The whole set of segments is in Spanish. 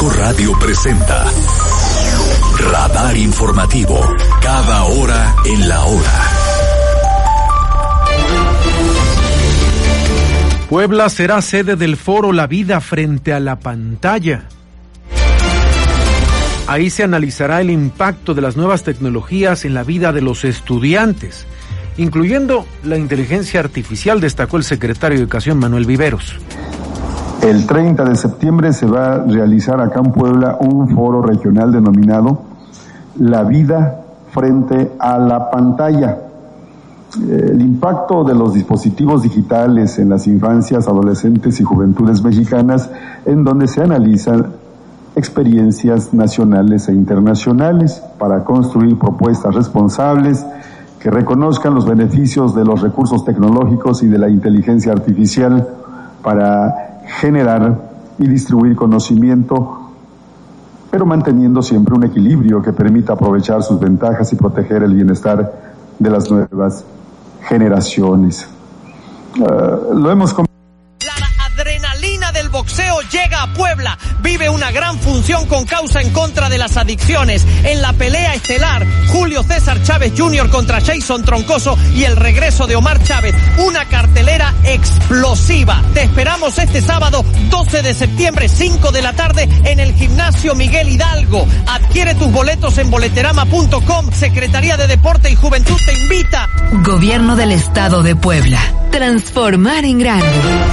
5 Radio presenta Radar Informativo, cada hora en la hora. Puebla será sede del foro La Vida frente a la pantalla. Ahí se analizará el impacto de las nuevas tecnologías en la vida de los estudiantes, incluyendo la inteligencia artificial, destacó el secretario de Educación, Manuel Viveros. El 30 de septiembre se va a realizar acá en Puebla un foro regional denominado La Vida frente a la pantalla. El impacto de los dispositivos digitales en las infancias, adolescentes y juventudes mexicanas, en donde se analizan experiencias nacionales e internacionales para construir propuestas responsables que reconozcan los beneficios de los recursos tecnológicos y de la inteligencia artificial para generar y distribuir conocimiento, pero manteniendo siempre un equilibrio que permita aprovechar sus ventajas y proteger el bienestar de las nuevas generaciones. Lo hemos La adrenalina del boxeo llega a Puebla. Vive una gran función con causa en contra de las adicciones. En la pelea estelar, Julio César Chávez Jr. contra Jason Troncoso y el regreso de Omar Chávez. Una cartelera explosiva. Te esperamos este sábado 12 de septiembre, 5 de la tarde, en el Gimnasio Miguel Hidalgo. Adquiere tus boletos en boleterama.com. Secretaría de Deporte y Juventud te invita. Gobierno del Estado de Puebla. Transformar en grande.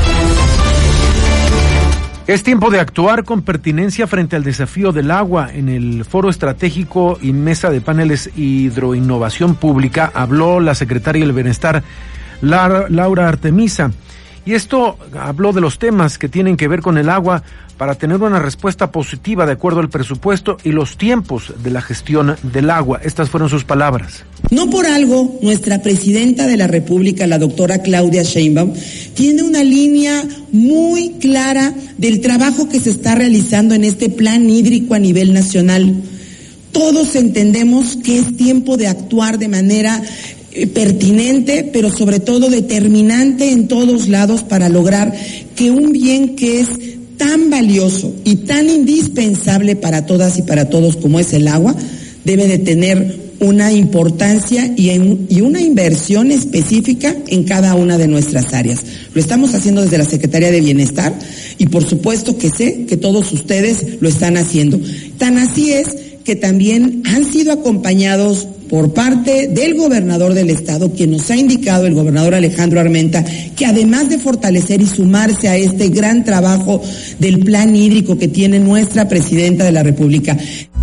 Es tiempo de actuar con pertinencia frente al desafío del agua. En el Foro Estratégico y Mesa de Paneles Hidroinnovación Pública habló la secretaria del Bienestar, Laura Artemisa. Y esto habló de los temas que tienen que ver con el agua para tener una respuesta positiva de acuerdo al presupuesto y los tiempos de la gestión del agua. Estas fueron sus palabras. No por algo, nuestra presidenta de la República, la doctora Claudia Sheinbaum, tiene una línea muy clara del trabajo que se está realizando en este plan hídrico a nivel nacional. Todos entendemos que es tiempo de actuar de manera pertinente, pero sobre todo determinante en todos lados para lograr que un bien que es tan valioso y tan indispensable para todas y para todos como es el agua, debe de tener una importancia y una inversión específica en cada una de nuestras áreas. Lo estamos haciendo desde la Secretaría de Bienestar y por supuesto que sé que todos ustedes lo están haciendo. Tan así es que también han sido acompañados por parte del gobernador del estado, quien nos ha indicado, el gobernador Alejandro Armenta, que además de fortalecer y sumarse a este gran trabajo del plan hídrico que tiene nuestra presidenta de la República.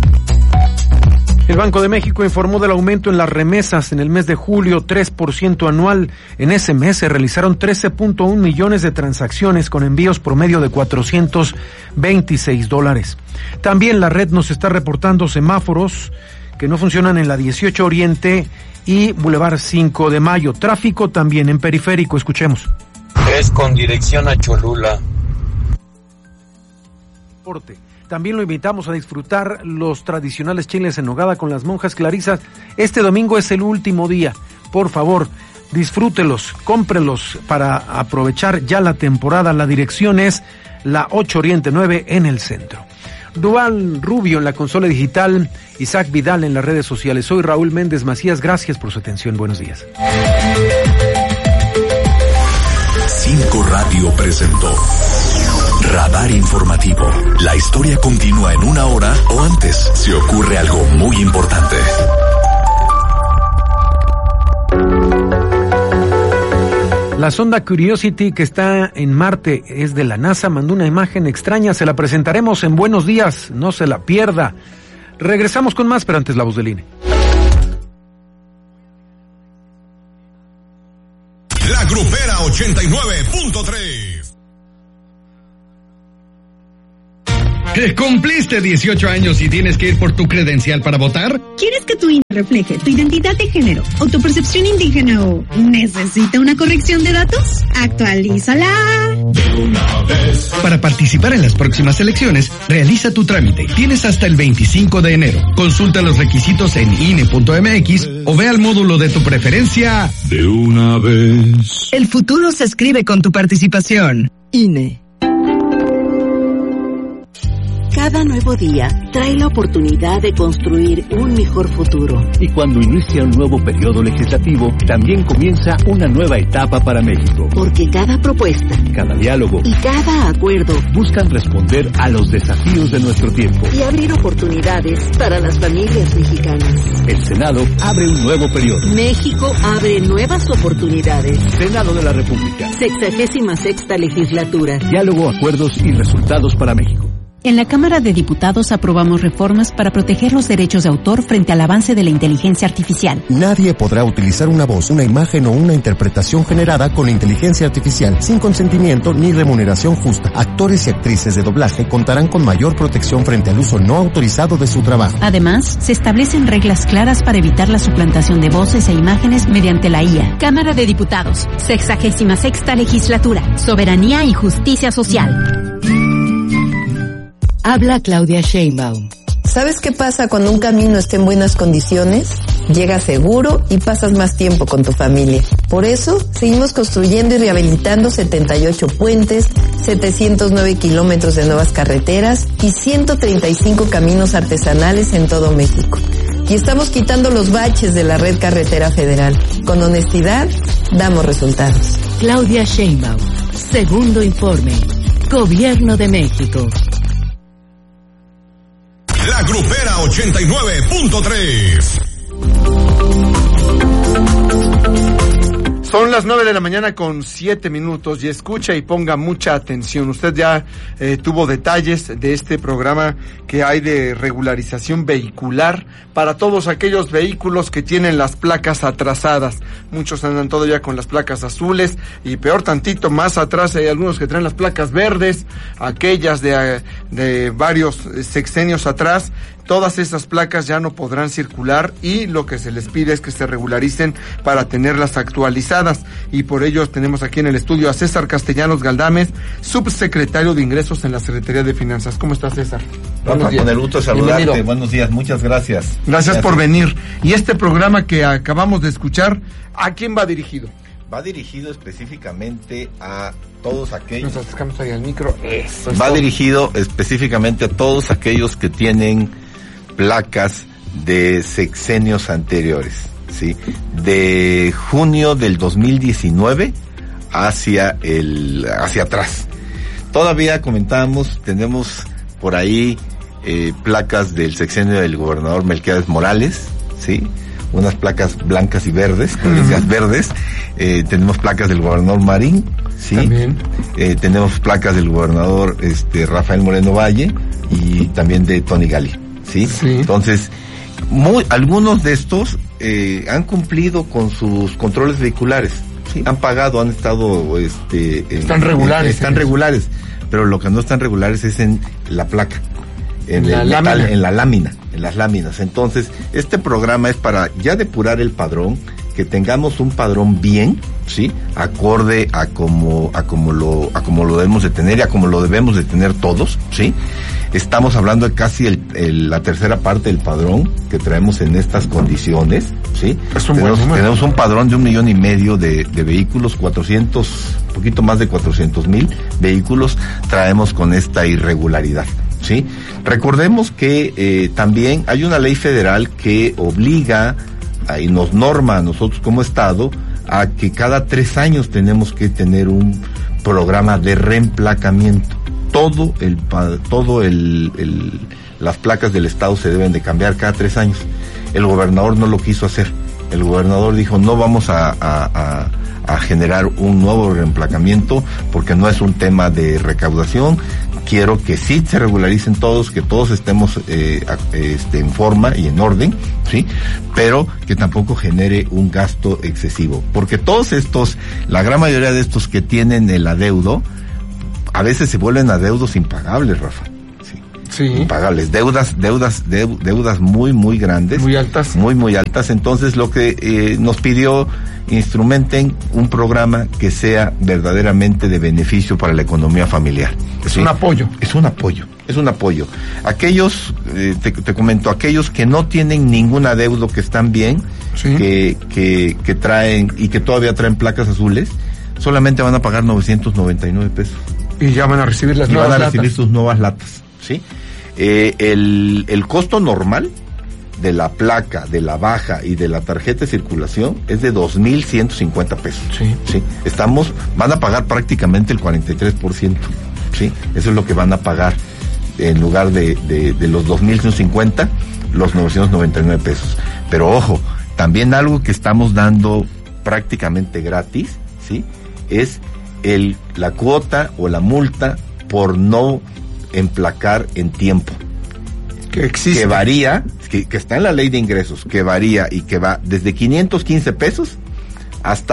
El Banco de México informó del aumento en las remesas en el mes de julio, 3% anual. En ese mes se realizaron 13.1 millones de transacciones con envíos promedio de $426. También la red nos está reportando semáforos que no funcionan en la 18 Oriente y Boulevard 5 de Mayo. Tráfico también en Periférico, escuchemos. Es con dirección a Cholula. También lo invitamos a disfrutar los tradicionales chiles en nogada con las monjas clarisas. Este domingo es el último día. Por favor, disfrútelos, cómprelos para aprovechar ya la temporada. La dirección es la 8 Oriente 9 en el centro. Dual Rubio en la consola digital, Isaac Vidal en las redes sociales. Soy Raúl Méndez Macías, gracias por su atención, buenos días. 5 Radio presentó Radar Informativo. La historia continúa en una hora o antes si ocurre algo muy importante. La sonda Curiosity, que está en Marte, es de la NASA, mandó una imagen extraña, se la presentaremos en Buenos Días, no se la pierda. Regresamos con más, pero antes la voz del INE. La Grupera 89.3. ¿Cumpliste 18 años y tienes que ir por tu credencial para votar? ¿Quieres que tu INE refleje tu identidad de género o tu percepción indígena o necesita una corrección de datos? ¡Actualízala! De una vez. Para participar en las próximas elecciones, realiza tu trámite. Tienes hasta el 25 de enero. Consulta los requisitos en INE.mx o ve al módulo de tu preferencia. De una vez. El futuro se escribe con tu participación. INE. Cada nuevo día trae la oportunidad de construir un mejor futuro. Y cuando inicia un nuevo periodo legislativo, también comienza una nueva etapa para México. Porque cada propuesta, cada diálogo y cada acuerdo buscan responder a los desafíos de nuestro tiempo y abrir oportunidades para las familias mexicanas. El Senado abre un nuevo periodo. México abre nuevas oportunidades. Senado de la República. 66ª legislatura. Diálogo, acuerdos y resultados para México. En la Cámara de Diputados aprobamos reformas para proteger los derechos de autor frente al avance de la inteligencia artificial. Nadie podrá utilizar una voz, una imagen o una interpretación generada con inteligencia artificial sin consentimiento ni remuneración justa. Actores y actrices de doblaje contarán con mayor protección frente al uso no autorizado de su trabajo. Además, se establecen reglas claras para evitar la suplantación de voces e imágenes mediante la IA. Cámara de Diputados, 66ª legislatura, soberanía y justicia social. Habla Claudia Sheinbaum. ¿Sabes qué pasa cuando un camino está en buenas condiciones? Llegas seguro y pasas más tiempo con tu familia. Por eso, seguimos construyendo y rehabilitando 78 puentes, 709 kilómetros de nuevas carreteras y 135 caminos artesanales en todo México. Y estamos quitando los baches de la red carretera federal. Con honestidad, damos resultados. Claudia Sheinbaum. Segundo informe. Gobierno de México. La Grupera 89.3. Son las 9 de la mañana con 7 minutos y escucha y ponga mucha atención. Usted ya tuvo detalles de este programa que hay de regularización vehicular para todos aquellos vehículos que tienen las placas atrasadas. Muchos andan todavía con las placas azules y peor tantito más atrás hay algunos que traen las placas verdes, aquellas de varios sexenios atrás. Todas esas placas ya no podrán circular y lo que se les pide es que se regularicen para tenerlas actualizadas. Y por ello tenemos aquí en el estudio a César Castellanos Galdames, subsecretario de Ingresos en la Secretaría de Finanzas. ¿Cómo estás, César? Rafa, con el gusto de saludarte. Bienvenido. Buenos días, muchas gracias. Gracias por venir. Y este programa que acabamos de escuchar, ¿a quién va dirigido? Va dirigido específicamente a todos aquellos... Nos acercamos ahí al micro. Eso va dirigido específicamente a todos aquellos que tienen placas de sexenios anteriores, ¿sí? De junio del 2019 hacia atrás. Todavía comentamos, tenemos por ahí placas del sexenio del gobernador Melquiades Morales, ¿sí? Unas placas blancas y verdes, verdes. Tenemos placas del gobernador Marín, ¿sí? También. Tenemos placas del gobernador Rafael Moreno Valle y también de Tony Gali. ¿Sí? Sí. Entonces, algunos de estos han cumplido con sus controles vehiculares, ¿sí? Han pagado, han estado están regulares. Están regulares, pero lo que no están regulares es en la placa, en la lámina, en las láminas. Entonces, este programa es para ya depurar el padrón, que tengamos un padrón bien, ¿sí? Acorde a como lo debemos de tener y a como lo debemos de tener todos, ¿sí? Estamos hablando de casi la tercera parte del padrón que traemos en estas condiciones, ¿sí? Tenemos un padrón de 1,5 millones de vehículos, poquito más de 400,000 vehículos traemos con esta irregularidad, ¿sí? Recordemos que también hay una ley federal que obliga y nos norma a nosotros como Estado a que cada 3 años tenemos que tener un programa de reemplacamiento. Las placas del Estado se deben de cambiar cada 3 años. El gobernador no lo quiso hacer. El gobernador dijo, no vamos a generar un nuevo reemplacamiento porque no es un tema de recaudación. Quiero que sí se regularicen todos, que todos estemos en forma y en orden, ¿sí? Pero que tampoco genere un gasto excesivo. Porque todos estos, la gran mayoría de estos que tienen el adeudo, a veces se vuelven adeudos impagables, Rafa. Sí. Impagables. Deudas muy, muy grandes. Muy altas. Muy altas. Entonces, lo que nos pidió, instrumenten un programa que sea verdaderamente de beneficio para la economía familiar. Es un apoyo. Es un apoyo. Aquellos, te comento, aquellos que no tienen ningún adeudo, que están bien, sí, que traen y que todavía traen placas azules, solamente van a pagar 999 pesos. Y ya van a recibir las nuevas latas. Van a recibir sus nuevas latas, ¿sí? El costo normal de la placa, de la baja y de la tarjeta de circulación es de 2,150 pesos. Sí. Van a pagar prácticamente el 43%. Sí, eso es lo que van a pagar en lugar de los 2,150, los 999 pesos. Pero ojo, también algo que estamos dando prácticamente gratis, ¿sí? Es la cuota o la multa por no emplacar en tiempo. Que existe. Que varía, que está en la ley de ingresos, que varía y que va desde 515 pesos hasta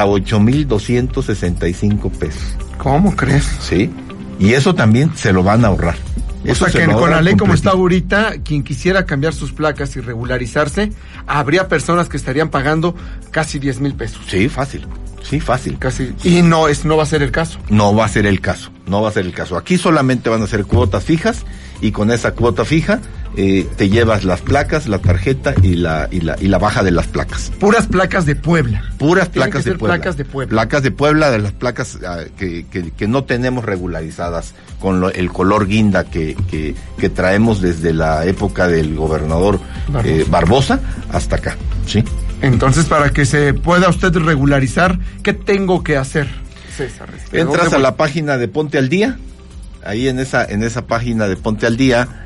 8,265 pesos. ¿Cómo crees? Sí, y eso también se lo van a ahorrar. O sea que con la ley como está ahorita, quien quisiera cambiar sus placas y regularizarse, habría personas que estarían pagando casi 10,000 pesos. Sí, fácil. Sí, fácil. Casi. Y no va a ser el caso. No va a ser el caso. Aquí solamente van a ser cuotas fijas y con esa cuota fija te llevas las placas, la tarjeta y la baja de las placas. Puras placas de Puebla. Puras placas de Puebla. Placas de Puebla. Placas de Puebla, de las placas que no tenemos regularizadas con el color guinda que traemos desde la época del gobernador Barbosa hasta acá. ¿Sí? Entonces, para que se pueda usted regularizar, ¿qué tengo que hacer, César? Entras a la página de Ponte al Día. Ahí en esa página de Ponte al Día,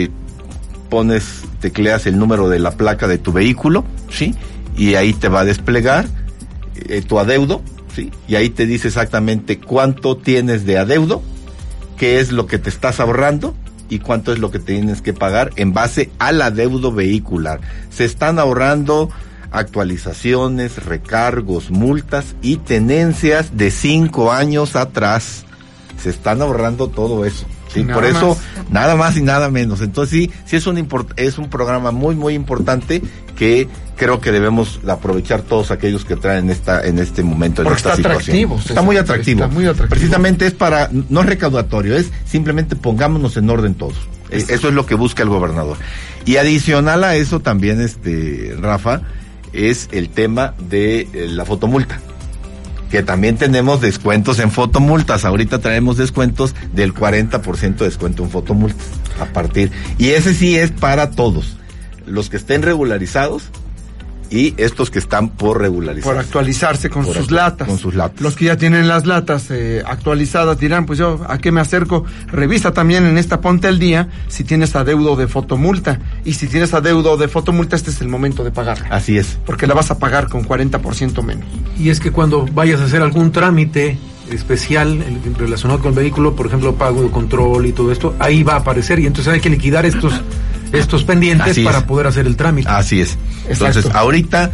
tecleas el número de la placa de tu vehículo, ¿sí? Y ahí te va a desplegar tu adeudo, ¿sí? Y ahí te dice exactamente cuánto tienes de adeudo, qué es lo que te estás ahorrando y cuánto es lo que tienes que pagar en base al adeudo vehicular. Se están ahorrando actualizaciones, recargos, multas y tenencias de 5 años atrás. Se están ahorrando todo eso. Sí, por eso, nada más y nada menos. Entonces sí es un programa muy, muy importante que creo que debemos aprovechar todos aquellos que traen en este momento, en esta situación. Está muy atractivo. Precisamente no es recaudatorio, es simplemente pongámonos en orden todos. Eso es lo que busca el gobernador. Y adicional a eso también, Rafa, es el tema de la fotomulta, que también tenemos descuentos en fotomultas. Ahorita traemos descuentos del 40% de descuento en fotomultas y ese sí es para todos los que estén regularizados y estos que están por regularizarse. Por actualizarse con sus latas. Los que ya tienen las latas actualizadas dirán, pues yo, ¿a qué me acerco? Revisa también en esta Ponte al Día si tienes adeudo de fotomulta. Y si tienes adeudo de fotomulta, este es el momento de pagarla. Así es. Porque la vas a pagar con 40% menos. Y es que cuando vayas a hacer algún trámite especial relacionado con el vehículo, por ejemplo, pago de control y todo esto, ahí va a aparecer y entonces hay que liquidar estos pendientes para poder hacer el trámite. Así es. Entonces, ahorita,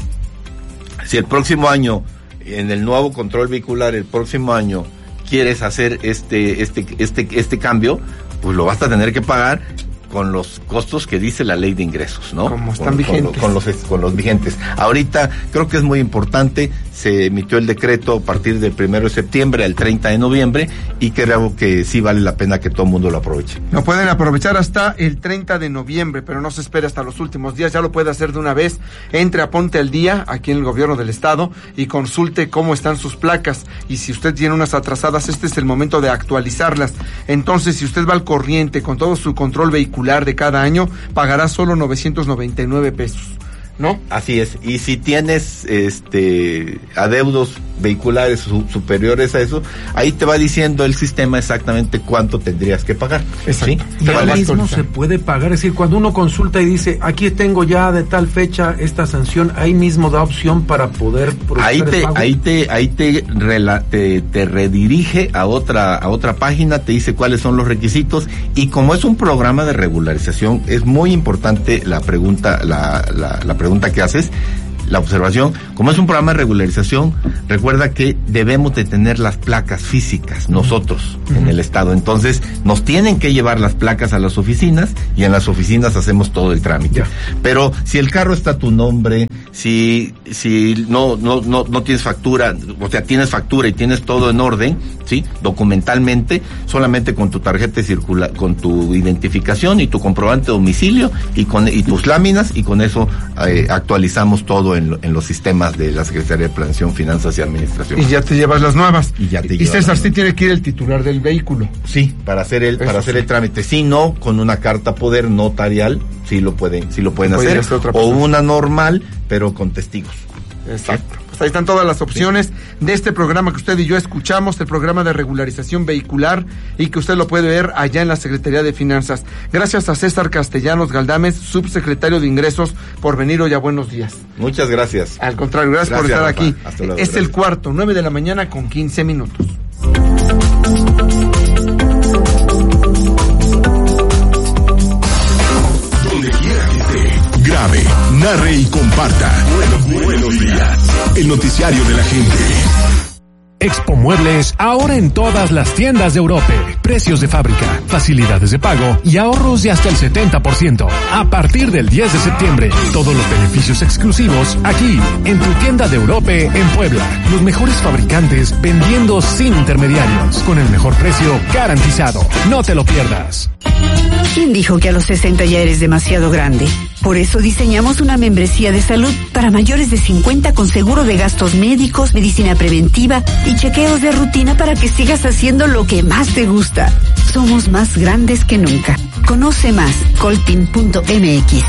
si el próximo año, en el nuevo control vehicular, el próximo año quieres hacer este cambio, pues lo vas a tener que pagar con los costos que dice la ley de ingresos, ¿no? Como están vigentes. Con los vigentes. Ahorita creo que es muy importante, se emitió el decreto a partir del 1 de septiembre al 30 de noviembre y creo que sí vale la pena que todo el mundo lo aproveche. Lo pueden aprovechar hasta el 30 de noviembre, pero no se espere hasta los últimos días, ya lo puede hacer de una vez. Entre a Ponte al Día, aquí en el gobierno del estado, y consulte cómo están sus placas. Y si usted tiene unas atrasadas, este es el momento de actualizarlas. Entonces, si usted va al corriente con todo su control vehicular de cada año, pagará solo 999 pesos, ¿no? Así es. Y si tienes adeudos vehiculares superiores a eso, ahí te va diciendo el sistema exactamente cuánto tendrías que pagar. Exacto. ¿Sí? Y ahí mismo se puede pagar, es decir, cuando uno consulta y dice, aquí tengo ya de tal fecha esta sanción, ahí mismo da opción para poder procesar el pago. Ahí te redirige a otra página, te dice cuáles son los requisitos, y como es un programa de regularización, es muy importante la pregunta que haces, la observación. Como es un programa de regularización, recuerda que debemos de tener las placas físicas nosotros en el estado. Entonces nos tienen que llevar las placas a las oficinas y en las oficinas hacemos todo el trámite. Pero si el carro está a tu nombre, si no tienes factura, o sea, tienes factura y tienes todo en orden, ¿sí? Documentalmente, solamente con tu tarjeta con tu identificación y tu comprobante de domicilio y tus láminas, y con eso actualizamos todo en los sistemas de la Secretaría de Planeación, Finanzas y Administración. Y ya te llevas las nuevas. Y César, sí tiene que ir el titular del vehículo. Sí, para hacer el trámite. Si no, con una carta poder notarial, sí lo pueden hacer. O una normal, pero con testigos. Exacto. Pues ahí están todas las opciones de este programa que usted y yo escuchamos, el programa de regularización vehicular, y que usted lo puede ver allá en la Secretaría de Finanzas. Gracias a César Castellanos Galdames, subsecretario de Ingresos, por venir hoy a Buenos Días. Muchas gracias. Al contrario, gracias por estar Rafa. aquí. Hasta luego, es el cuarto, 9 de la mañana con 15 minutos. Donde quiera que esté, grabe, narre y comparta. Buenos días. El noticiario de la gente. Expo Muebles, ahora en todas las tiendas de Europe. Precios de fábrica, facilidades de pago y ahorros de hasta el 70%. A partir del 10 de septiembre, todos los beneficios exclusivos aquí, en tu tienda de Europe en Puebla. Los mejores fabricantes vendiendo sin intermediarios, con el mejor precio garantizado. No te lo pierdas. ¿Quién dijo que a los 60 ya eres demasiado grande? Por eso diseñamos una membresía de salud para mayores de 50 con seguro de gastos médicos, medicina preventiva y chequeos de rutina para que sigas haciendo lo que más te gusta. Somos más grandes que nunca. Conoce más, colpin.mx.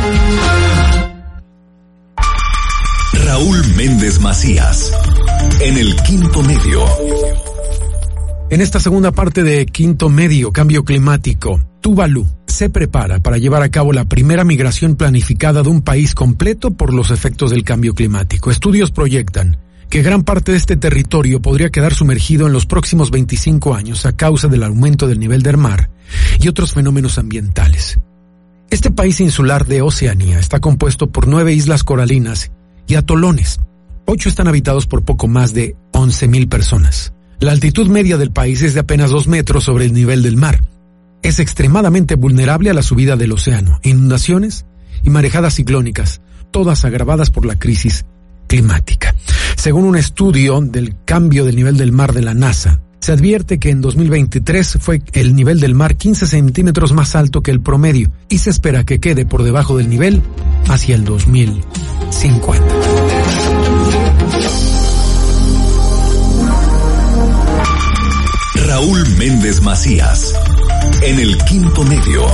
Raúl Méndez Macías, en el Quinto Medio. En esta segunda parte de Quinto Medio, cambio climático, Tuvalu se prepara para llevar a cabo la primera migración planificada de un país completo por los efectos del cambio climático. Estudios proyectan que gran parte de este territorio podría quedar sumergido en los próximos 25 años a causa del aumento del nivel del mar y otros fenómenos ambientales. Este país insular de Oceanía está compuesto por 9 islas coralinas y atolones. 8 están habitados por poco más de 11,000 personas. La altitud media del país es de apenas 2 metros sobre el nivel del mar. Es extremadamente vulnerable a la subida del océano, inundaciones y marejadas ciclónicas, todas agravadas por la crisis climática. Según un estudio del cambio del nivel del mar de la NASA, se advierte que en 2023 fue el nivel del mar 15 centímetros más alto que el promedio y se espera que quede por debajo del nivel hacia el 2050. Raúl Méndez Macías, en el Quinto Medio.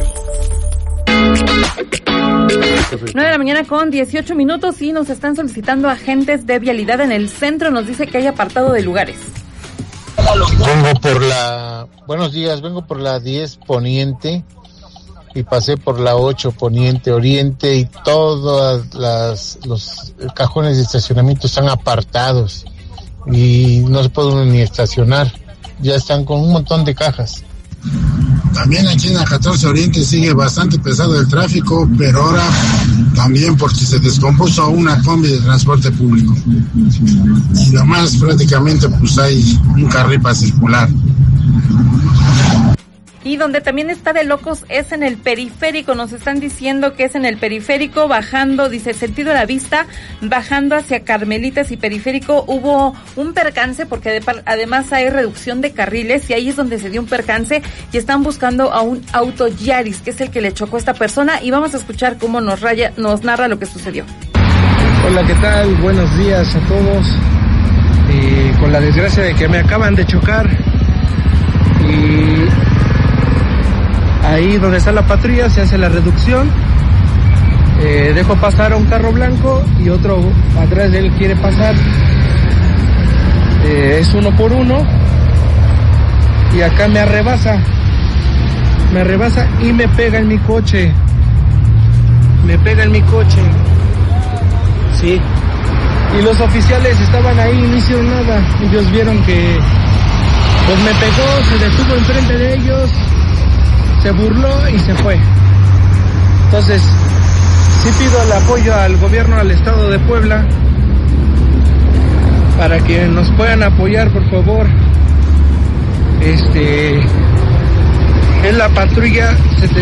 9 de la mañana con 18 minutos y nos están solicitando agentes de vialidad en el centro. Nos dice que hay apartado de lugares. Buenos días, vengo por la 10 Poniente y pasé por la 8 Poniente Oriente y todos los cajones de estacionamiento están apartados y no se puede uno ni estacionar. Ya están con un montón de cajas. También aquí en la 14 Oriente sigue bastante pesado el tráfico, pero ahora también porque se descompuso una combi de transporte público. Y lo más prácticamente pues hay un carril para circular. Y donde también está de locos es en el periférico. Nos están diciendo que es en el periférico, bajando, dice, sentido a la vista, bajando hacia Carmelitas y periférico. Hubo un percance porque además hay reducción de carriles y ahí es donde se dio un percance y están buscando a un auto Yaris, que es el que le chocó a esta persona, y vamos a escuchar cómo nos narra lo que sucedió. Hola, ¿qué tal? Buenos días a todos. Con la desgracia de que me acaban de chocar y ahí donde está la patrulla se hace la reducción, dejo pasar a un carro blanco y otro atrás de él quiere pasar, es 1 por 1 y acá me rebasa y me pega en mi coche, sí, y los oficiales estaban ahí y no hicieron nada. Ellos vieron que pues me pegó, se detuvo enfrente de ellos, se burló y se fue. Entonces, sí pido el apoyo al gobierno, al estado de Puebla, para que nos puedan apoyar, por favor. Es la patrulla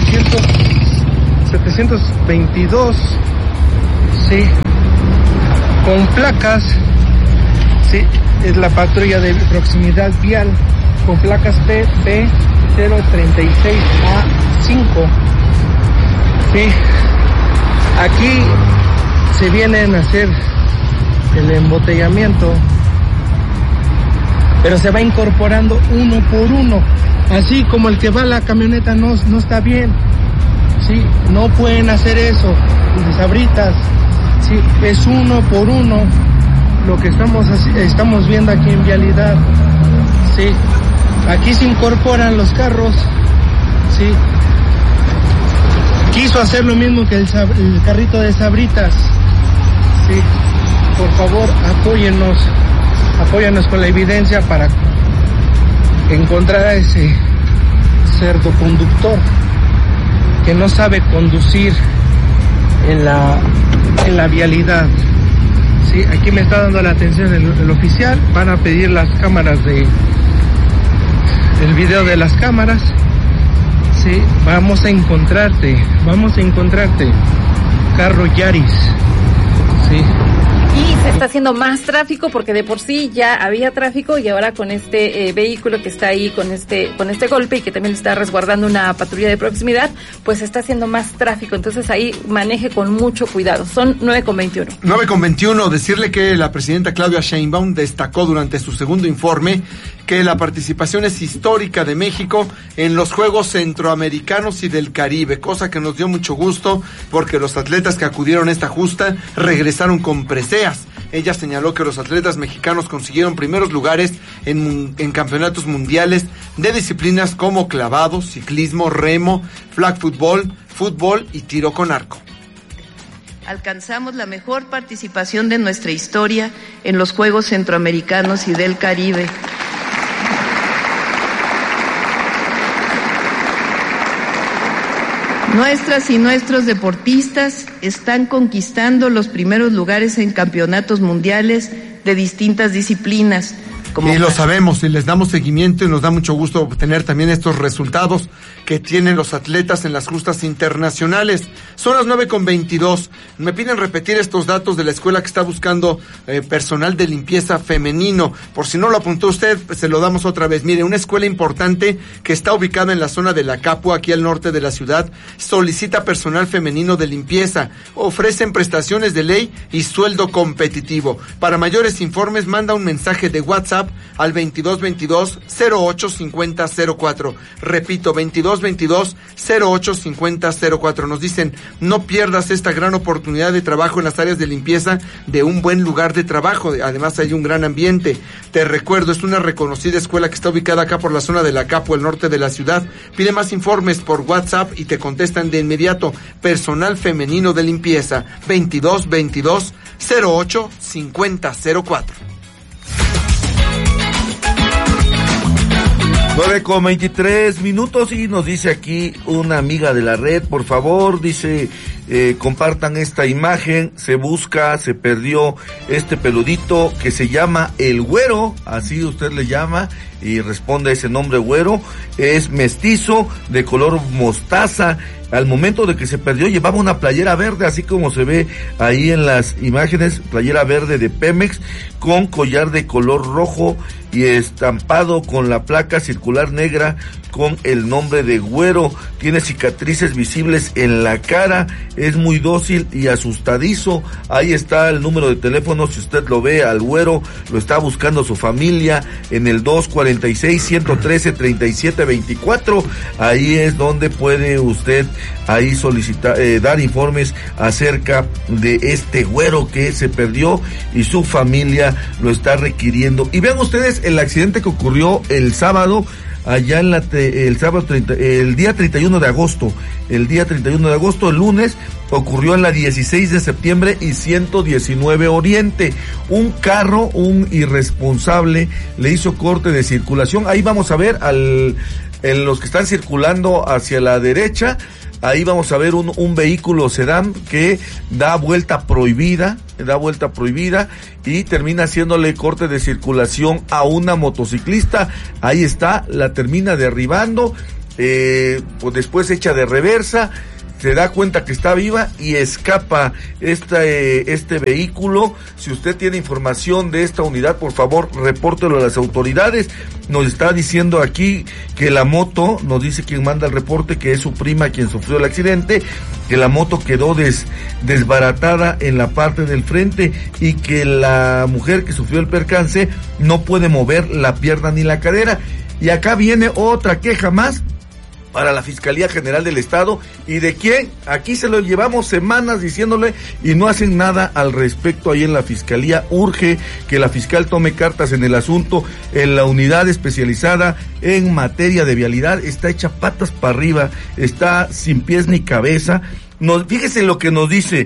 722, sí, con placas, sí, es la patrulla de proximidad vial, con placas PP 036A5. Sí. Aquí se vienen a hacer el embotellamiento, pero se va incorporando uno por uno, así como el que va a la camioneta no está bien, sí, no pueden hacer eso, de Sabritas, sí, es uno por uno lo que estamos viendo aquí en Vialidad, sí, aquí se incorporan los carros, sí, quiso hacer lo mismo que el carrito de Sabritas, sí, por favor apóyennos con la evidencia para encontrar a ese cerdo conductor que no sabe conducir en la vialidad. Sí, aquí me está dando la atención el oficial, van a pedir las cámaras el video de las cámaras. Sí, vamos a encontrarte, carro Yaris. Sí. Y se está haciendo más tráfico porque de por sí ya había tráfico y ahora con este vehículo que está ahí con este golpe y que también está resguardando una patrulla de proximidad, pues se está haciendo más tráfico. Entonces ahí maneje con mucho cuidado. Son 9:21. 9:21. Decirle que la presidenta Claudia Sheinbaum destacó durante su segundo informe que la participación es histórica de México en los Juegos Centroamericanos y del Caribe, cosa que nos dio mucho gusto porque los atletas que acudieron a esta justa regresaron con preseas. Ella señaló que los atletas mexicanos consiguieron primeros lugares en campeonatos mundiales de disciplinas como clavado, ciclismo, remo, flag football, fútbol y tiro con arco. Alcanzamos la mejor participación de nuestra historia en los Juegos Centroamericanos y del Caribe. Nuestras y nuestros deportistas están conquistando los primeros lugares en campeonatos mundiales de distintas disciplinas. Y lo sabemos y les damos seguimiento y nos da mucho gusto obtener también estos resultados que tienen los atletas en las justas internacionales. Son las 9:22. Me piden repetir estos datos de la escuela que está buscando personal de limpieza femenino. Por si no lo apuntó usted, se lo damos otra vez. Mire, una escuela importante que está ubicada en la zona de la Capua, aquí al norte de la ciudad, solicita personal femenino de limpieza. Ofrecen prestaciones de ley y sueldo competitivo. Para mayores informes, manda un mensaje de WhatsApp al 2222-085004. Repito, 2222-085004. Nos dicen, no pierdas esta gran oportunidad de trabajo en las áreas de limpieza de un buen lugar de trabajo. Además hay un gran ambiente. Te recuerdo, es una reconocida escuela que está ubicada acá por la zona de la Capo, el norte de la ciudad. Pide más informes por WhatsApp y te contestan de inmediato. Personal femenino de limpieza, 2222-085004. 9:23 y nos dice aquí una amiga de la red, por favor, dice, compartan esta imagen, se perdió este peludito que se llama el güero, así usted le llama, y responde a ese nombre güero, es mestizo, de color mostaza. Al momento de que se perdió llevaba una playera verde, así como se ve ahí en las imágenes, playera verde de Pemex, con collar de color rojo y estampado con la placa circular negra con el nombre de güero. Tiene cicatrices visibles en la cara, es muy dócil y asustadizo. Ahí está el número de teléfono, si usted lo ve al güero, lo está buscando su familia en el 246-113-3724. Ahí es donde puede usted ahí solicitar, dar informes acerca de este güero que se perdió y su familia lo está requiriendo. Y vean ustedes el accidente que ocurrió el sábado, allá en el día 31 de agosto, el lunes, ocurrió en la 16 de septiembre y 119 Oriente. Un carro, un irresponsable, le hizo corte de circulación. Ahí vamos a ver en los que están circulando hacia la derecha, ahí vamos a ver un vehículo sedán que da vuelta prohibida y termina haciéndole corte de circulación a una motociclista. Ahí está, la termina derribando, pues después echa de reversa, se da cuenta que está viva y escapa este vehículo. Si usted tiene información de esta unidad, por favor, repórtelo a las autoridades. Nos está diciendo aquí que la moto, nos dice quien manda el reporte, que es su prima quien sufrió el accidente, que la moto quedó desbaratada en la parte del frente y que la mujer que sufrió el percance no puede mover la pierna ni la cadera. Y acá viene otra queja más para la Fiscalía General del Estado. ¿Y de quién? Aquí se lo llevamos semanas diciéndole y no hacen nada al respecto ahí en la Fiscalía. Urge que la fiscal tome cartas en el asunto. En la unidad especializada en materia de vialidad está hecha patas para arriba, está sin pies ni cabeza. Fíjese lo que nos dice.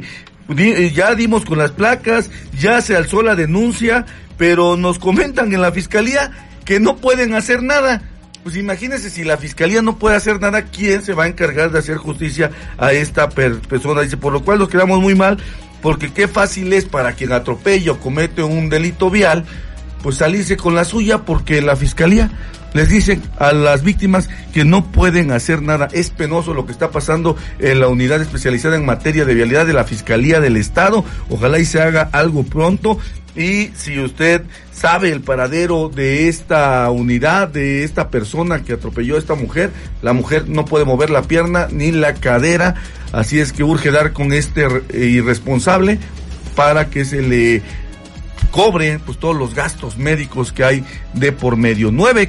Ya dimos con las placas, ya se alzó la denuncia, pero nos comentan en la Fiscalía que no pueden hacer nada. Pues imagínense, si la Fiscalía no puede hacer nada, ¿quién se va a encargar de hacer justicia a esta persona? Dice, por lo cual nos quedamos muy mal, porque qué fácil es para quien atropella o comete un delito vial, pues salirse con la suya, porque la Fiscalía les dice a las víctimas que no pueden hacer nada. Es penoso lo que está pasando en la unidad especializada en materia de vialidad de la Fiscalía del Estado. Ojalá y se haga algo pronto. Y si usted sabe el paradero de esta unidad, de esta persona que atropelló a esta mujer, la mujer no puede mover la pierna ni la cadera, así es que urge dar con este irresponsable para que se le cobre pues todos los gastos médicos que hay de por medio.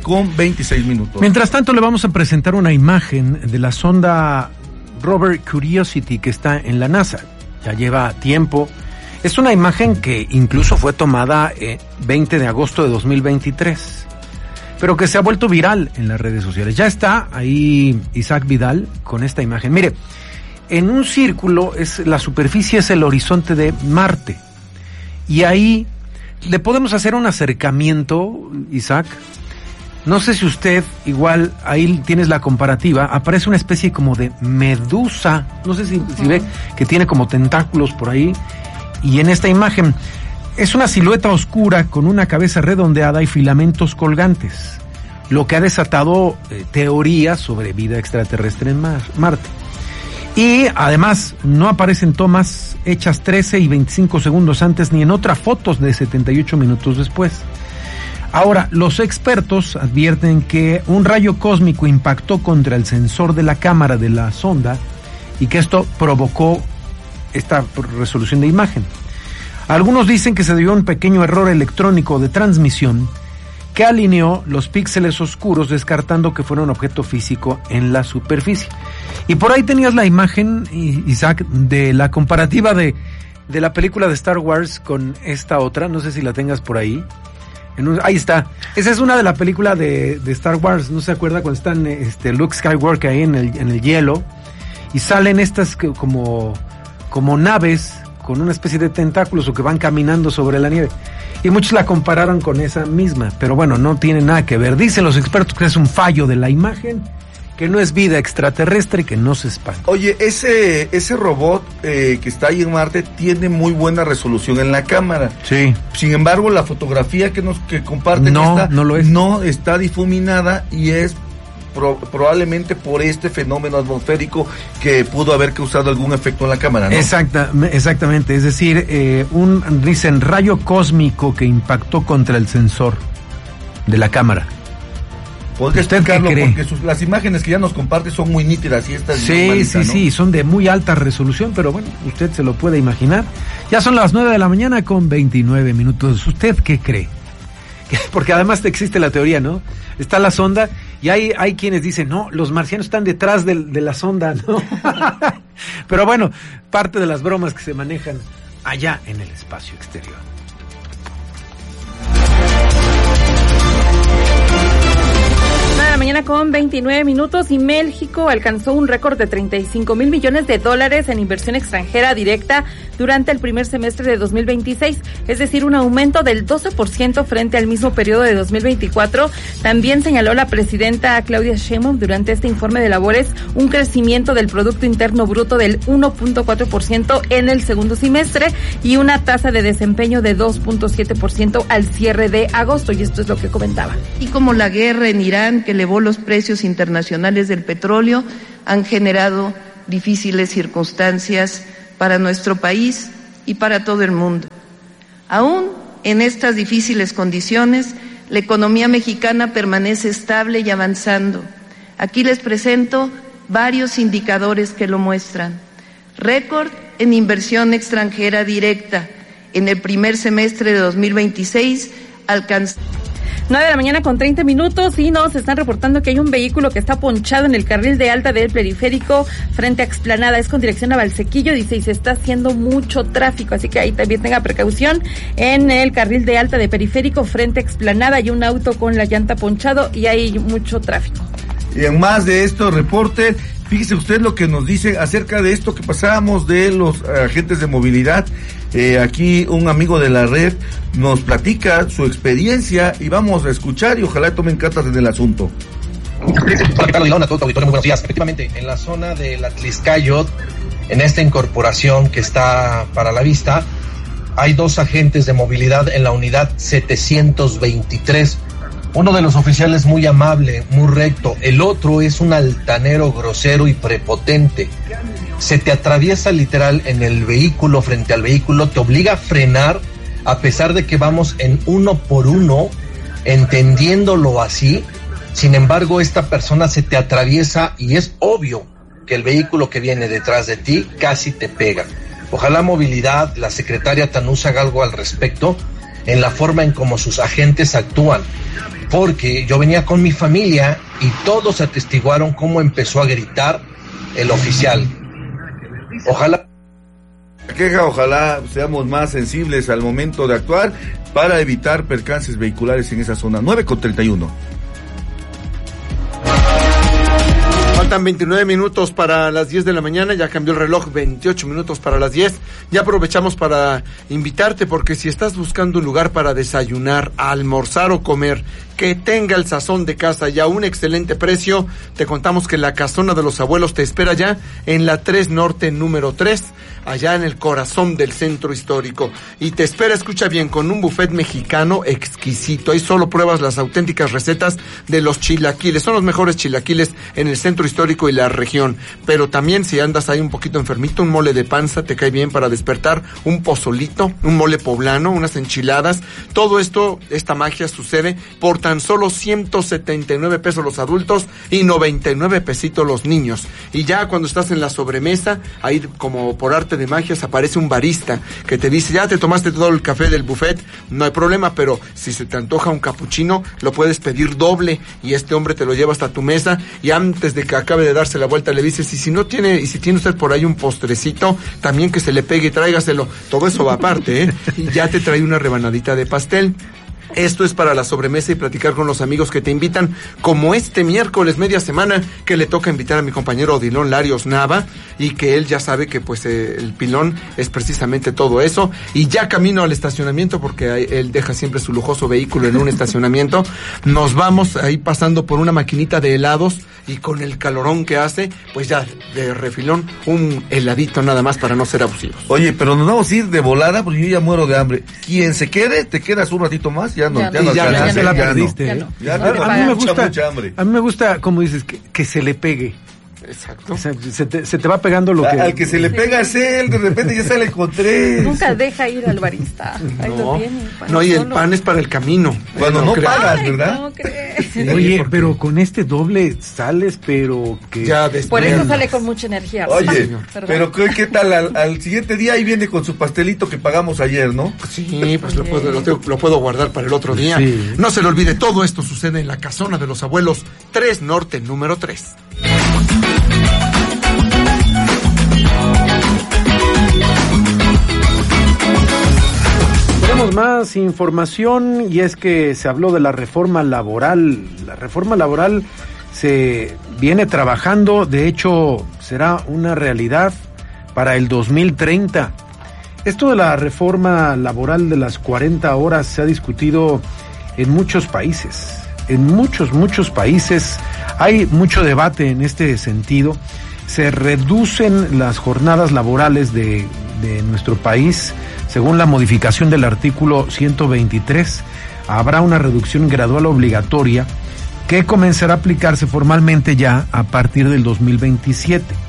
9:26. Mientras tanto, le vamos a presentar una imagen de la sonda Rover Curiosity que está en la NASA. Ya lleva tiempo. Es una imagen que incluso fue tomada 20 de agosto de 2023, pero que se ha vuelto viral en las redes sociales. Ya está ahí Isaac Vidal con esta imagen. Mire, en un círculo la superficie es el horizonte de Marte, y ahí le podemos hacer un acercamiento, Isaac. No sé si usted, igual, ahí tienes la comparativa, aparece una especie como de medusa, no sé si ve que tiene como tentáculos por ahí. Y en esta imagen es una silueta oscura con una cabeza redondeada y filamentos colgantes, lo que ha desatado teorías sobre vida extraterrestre en Marte. Y además no aparecen tomas hechas 13 y 25 segundos antes ni en otras fotos de 78 minutos después. Ahora, los expertos advierten que un rayo cósmico impactó contra el sensor de la cámara de la sonda y que esto provocó esta resolución de imagen. Algunos dicen que se debió a un pequeño error electrónico de transmisión que alineó los píxeles oscuros, descartando que fuera un objeto físico en la superficie. Y por ahí tenías la imagen, Isaac, de la comparativa de la película de Star Wars con esta otra, no sé si la tengas por ahí. Ahí está. Esa es una de la película de Star Wars, ¿no se acuerda? Cuando están Luke Skywalker ahí en el hielo y salen estas como naves con una especie de tentáculos o que van caminando sobre la nieve. Y muchos la compararon con esa misma, pero bueno, no tiene nada que ver. Dicen los expertos que es un fallo de la imagen, que no es vida extraterrestre y que no se espanta. Oye, ese robot que está ahí en Marte tiene muy buena resolución en la cámara. Sí. Sin embargo, la fotografía que comparten no lo es. No está difuminada y es probablemente por este fenómeno atmosférico que pudo haber causado algún efecto en la cámara, ¿no? Exactamente, es decir, dicen rayo cósmico que impactó contra el sensor de la cámara. ¿Podría explicarlo? Porque las imágenes que ya nos comparte son muy nítidas y estas Sí, son de muy alta resolución, pero bueno, usted se lo puede imaginar. Ya son las 9:29. ¿Usted qué cree? Porque además existe la teoría, ¿no? Está la sonda y hay quienes dicen, no, los marcianos están detrás de la sonda, ¿no? Pero bueno, parte de las bromas que se manejan allá en el espacio exterior. Mañana con 29 minutos y México alcanzó un récord de 35,000 millones de dólares en inversión extranjera directa durante el primer semestre de 2026, es decir, un aumento del 12% frente al mismo periodo de 2024. También señaló la presidenta Claudia Sheinbaum durante este informe de labores un crecimiento del Producto Interno Bruto del 1.4% en el segundo semestre y una tasa de desempeño de 2.7% al cierre de agosto, y esto es lo que comentaba. Y como la guerra en Irán, que elevó los precios internacionales del petróleo, han generado difíciles circunstancias para nuestro país y para todo el mundo. Aún en estas difíciles condiciones, la economía mexicana permanece estable y avanzando. Aquí les presento varios indicadores que lo muestran. Récord en inversión extranjera directa. En el primer semestre de 2026 alcanzó 9:30 a.m. y nos están reportando que hay un vehículo que está ponchado en el carril de alta del periférico frente a Explanada, es con dirección a Valsequillo, dice, y se está haciendo mucho tráfico, así que ahí también tenga precaución. En el carril de alta de periférico frente a Explanada hay un auto con la llanta ponchado y hay mucho tráfico. Y en más de estos reportes, fíjese usted lo que nos dicen acerca de esto que pasábamos de los agentes de movilidad. Aquí un amigo de la red nos platica su experiencia y vamos a escuchar y ojalá tomen cartas en el asunto. Hola, Carlos Dilón, a todo tu auditorio, muy buenos días. Efectivamente, en la zona del Atliscayot, en esta incorporación que está para la vista, hay 2 agentes de movilidad en la unidad 723. Uno de los oficiales muy amable, muy recto, el otro es un altanero grosero y prepotente. Se te atraviesa literal en el vehículo, frente al vehículo, te obliga a frenar a pesar de que vamos en 1 por 1, entendiéndolo así. Sin embargo, esta persona se te atraviesa y es obvio que el vehículo que viene detrás de ti casi te pega. Ojalá Movilidad, la secretaria Tanús, haga algo al respecto en la forma en cómo sus agentes actúan. Porque yo venía con mi familia y todos atestiguaron cómo empezó a gritar el oficial. Ojalá seamos más sensibles al momento de actuar para evitar percances vehiculares en esa zona. 9:31. Faltan 29 minutos para las 10 de la mañana, ya cambió el reloj, 28 minutos para las 10. Ya aprovechamos para invitarte, porque si estás buscando un lugar para desayunar, almorzar o comer, que tenga el sazón de casa y a un excelente precio, te contamos que la Casona de los Abuelos te espera ya en la 3 Norte número 3, allá en el corazón del centro histórico. Y te espera, escucha bien, con un buffet mexicano exquisito. Ahí solo pruebas las auténticas recetas de los chilaquiles. Son los mejores chilaquiles en el centro histórico y la región. Pero también, si andas ahí un poquito enfermito, un mole de panza te cae bien para despertar, un pozolito, un mole poblano, unas enchiladas. Todo esto, esta magia sucede por tan solo 179 pesos los adultos y 99 pesitos los niños. Y ya cuando estás en la sobremesa, ahí como por arte de magia aparece un barista que te dice, ya te tomaste todo el café del buffet, no hay problema, pero si se te antoja un capuchino, lo puedes pedir doble y este hombre te lo lleva hasta tu mesa y antes de que acabe de darse la vuelta le dices, y si tiene usted por ahí un postrecito, también que se le pegue y tráigaselo, todo eso va aparte, y ya te trae una rebanadita de pastel. Esto es para la sobremesa y platicar con los amigos que te invitan, como este miércoles, media semana, que le toca invitar a mi compañero Odilon Larios Nava, y que él ya sabe que pues el pilón es precisamente todo eso, y ya camino al estacionamiento, porque él deja siempre su lujoso vehículo en un estacionamiento. Nos vamos ahí pasando por una maquinita de helados, y con el calorón que hace, pues ya de refilón, un heladito nada más para no ser abusivos. Oye, pero nos vamos a ir de volada, porque yo ya muero de hambre. Quien se quede, te quedas un ratito más, ya no se la perdiste. A mí me gusta, como dices, que se le pegue. Exacto. O sea, se te va pegando lo que... Al que se le pega es él, de repente ya sale con 3. Nunca deja ir al barista. Ahí lo tiene. No, y el pan es para el camino. Cuando no pagas, ¿verdad? No crees. Sí, oye, pero con este doble sales, pero que... Ya por eso sale con mucha energía. Oye, pero ¿qué tal? Al siguiente día ahí viene con su pastelito que pagamos ayer, ¿no? Sí, pues lo puedo guardar para el otro día. Sí. No se le olvide, todo esto sucede en la Casona de los Abuelos, 3 Norte número 3. Tenemos más información y es que se habló de la reforma laboral. La reforma laboral se viene trabajando, de hecho será una realidad para el 2030. Esto de la reforma laboral de las 40 horas se ha discutido en muchos países. En muchos países hay mucho debate en este sentido. Se reducen las jornadas laborales de nuestro país. Según la modificación del artículo 123, habrá una reducción gradual obligatoria que comenzará a aplicarse formalmente ya a partir del 2027.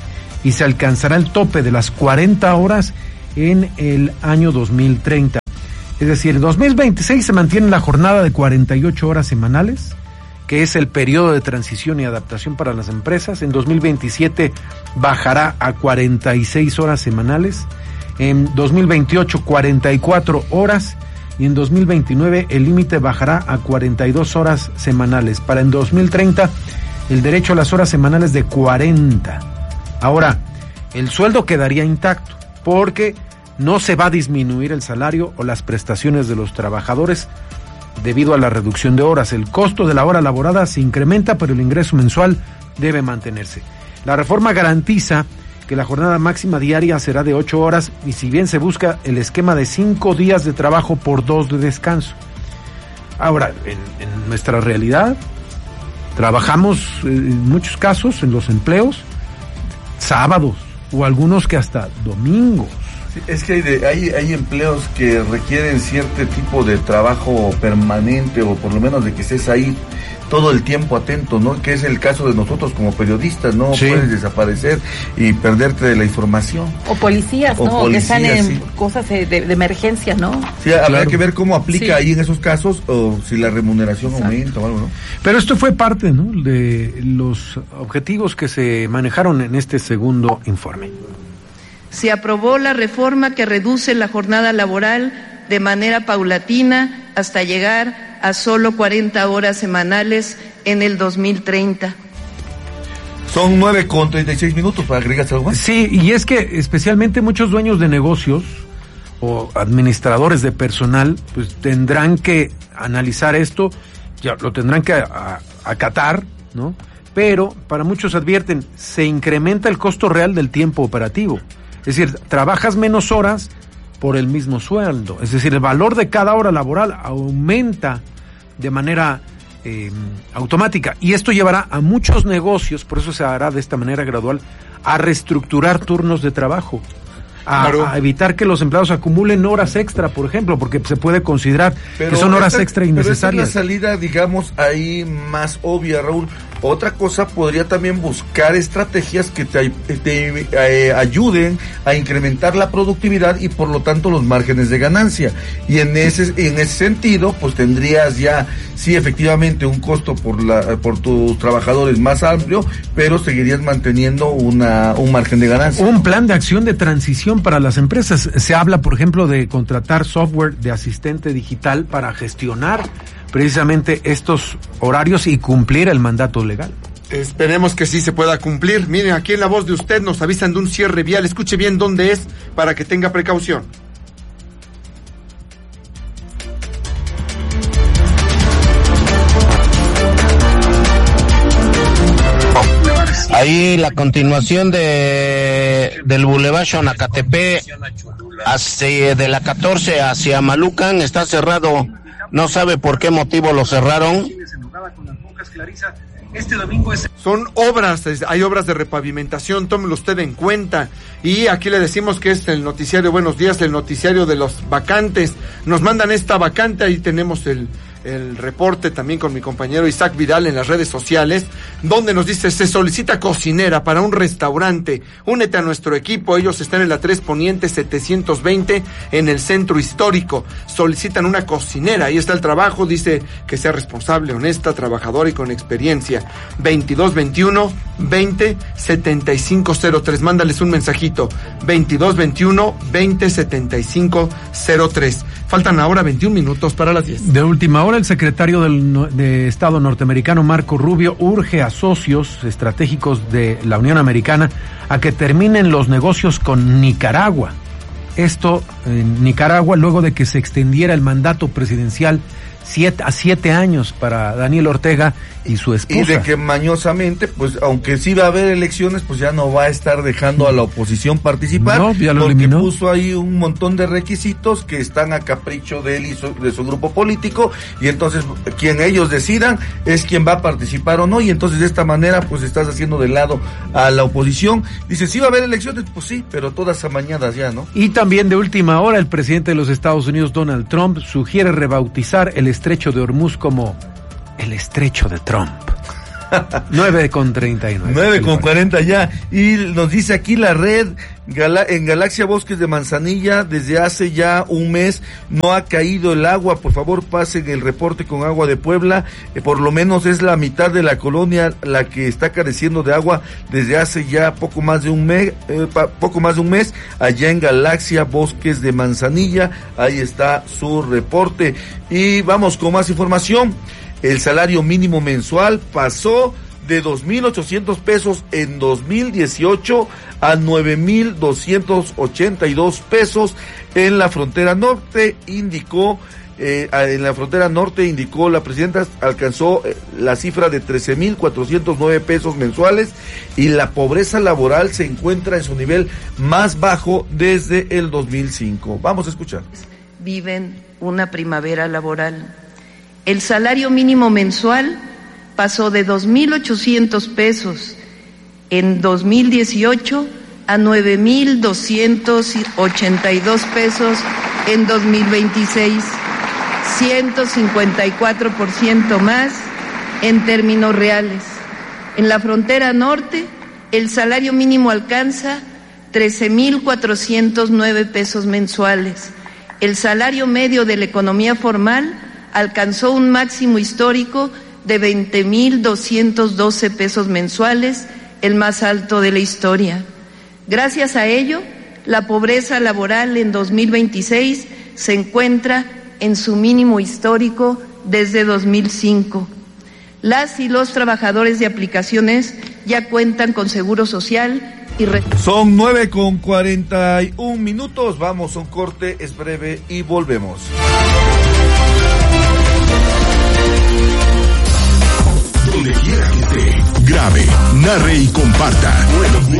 y se alcanzará el tope de las 40 horas en el año 2030. Es decir, en 2026 se mantiene la jornada de 48 horas semanales, que es el periodo de transición y adaptación para las empresas. En 2027 bajará a 46 horas semanales. En 2028, 44 horas. Y en 2029 el límite bajará a 42 horas semanales. Para en 2030 el derecho a las horas semanales de 40. Ahora, el sueldo quedaría intacto porque no se va a disminuir el salario o las prestaciones de los trabajadores debido a la reducción de horas. El costo de la hora laborada se incrementa, pero el ingreso mensual debe mantenerse. La reforma garantiza que la jornada máxima diaria será de 8 horas y si bien se busca el esquema de 5 días de trabajo por 2 de descanso. Ahora, en nuestra realidad, trabajamos en muchos casos en los empleos sábados o algunos que hasta domingos. Es que hay empleos que requieren cierto tipo de trabajo permanente o por lo menos de que estés ahí todo el tiempo atento, ¿no? Que es el caso de nosotros como periodistas, no puedes desaparecer y perderte de la información. O policías, ¿no? Que están en cosas de emergencia, ¿no? Sí, habrá que ver cómo aplica ahí en esos casos o si la remuneración aumenta o algo, ¿no? Pero esto fue parte, ¿no?, de los objetivos que se manejaron en este segundo informe. Se aprobó la reforma que reduce la jornada laboral de manera paulatina hasta llegar a solo 40 horas semanales en el 2030. Son 9:36 ¿para agregar algo más? Sí, y es que especialmente muchos dueños de negocios o administradores de personal pues tendrán que analizar esto, ya lo tendrán que acatar, ¿no? Pero para muchos advierten, se incrementa el costo real del tiempo operativo. Es decir, trabajas menos horas por el mismo sueldo. Es decir, el valor de cada hora laboral aumenta de manera automática. Y esto llevará a muchos negocios, por eso se hará de esta manera gradual, a reestructurar turnos de trabajo. A evitar que los empleados acumulen horas extra, por ejemplo, porque se puede considerar que son horas extra innecesarias. Pero esta es la salida, digamos, ahí más obvia, Raúl. Otra cosa, podría también buscar estrategias que te ayuden a incrementar la productividad y por lo tanto los márgenes de ganancia. Y en ese sentido, pues tendrías ya, sí, efectivamente, un costo por tus trabajadores más amplio, pero seguirías manteniendo un margen de ganancia. Un plan de acción de transición para las empresas. Se habla, por ejemplo, de contratar software de asistente digital para gestionar precisamente estos horarios y cumplir el mandato legal. Esperemos que sí se pueda cumplir. Miren, aquí en La Voz de Usted nos avisan de un cierre vial. Escuche bien dónde es para que tenga precaución. Ahí la continuación del Boulevard Xonacatepec de la 14 hacia Malucan está cerrado. No sabe por qué motivo lo cerraron. Son obras, hay obras de repavimentación, tómelo usted en cuenta. Y aquí le decimos que es el noticiario, buenos días, el noticiario de los vacantes. Nos mandan esta vacante, ahí tenemos el reporte también con mi compañero Isaac Vidal en las redes sociales, donde nos dice, se solicita cocinera para un restaurante. Únete a nuestro equipo, ellos están en la 3 Poniente 720 en el centro histórico. Solicitan una cocinera, ahí está el trabajo, dice que sea responsable, honesta, trabajadora y con experiencia. 2221-207503, mándales un mensajito, 2221-207503. Faltan ahora 21 minutos para las 10. De última hora, el secretario de Estado norteamericano Marco Rubio urge a socios estratégicos de la Unión Americana a que terminen los negocios con Nicaragua. Esto en Nicaragua luego de que se extendiera el mandato presidencial 7 años para Daniel Ortega y su esposa. Y de que mañosamente, pues aunque sí va a haber elecciones, pues ya no va a estar dejando a la oposición participar. No, ya lo porque eliminó. Puso ahí un montón de requisitos que están a capricho de él y de su grupo político, y entonces quien ellos decidan es quien va a participar o no, y entonces de esta manera pues estás haciendo de lado a la oposición. Dice, sí va a haber elecciones, pues sí, pero todas amañadas ya, ¿no? Y también de última hora, el presidente de los Estados Unidos, Donald Trump, sugiere rebautizar el Estrecho de Hormuz como el Estrecho de Trump. 9:39. 9:40 ya. Y nos dice aquí la red en Galaxia Bosques de Manzanilla, desde hace ya un mes no ha caído el agua. Por favor, pasen el reporte con Agua de Puebla. Por lo menos es la mitad de la colonia la que está careciendo de agua desde hace ya poco más de un mes, allá en Galaxia Bosques de Manzanilla. Ahí está su reporte. Y vamos con más información. El salario mínimo mensual pasó de 2,800 pesos en 2018 a 9,282 pesos en la frontera norte, indicó la presidenta, alcanzó la cifra de 13,409 pesos mensuales, y la pobreza laboral se encuentra en su nivel más bajo desde el 2005. Vamos a escuchar. Viven una primavera laboral. El salario mínimo mensual pasó de 2,800 pesos en 2018 a 9,282 pesos en 2026, 154% más en términos reales. En la frontera norte, el salario mínimo alcanza 13,409 pesos mensuales. El salario medio de la economía formal alcanzó un máximo histórico de 20,212 pesos mensuales, el más alto de la historia. Gracias a ello, la pobreza laboral en 2026 se encuentra en su mínimo histórico desde 2005. Las y los trabajadores de aplicaciones ya cuentan con seguro social y... Son 9:41. Vamos a un corte, es breve y volvemos. Donde quiera que esté, grabe, narre y comparta.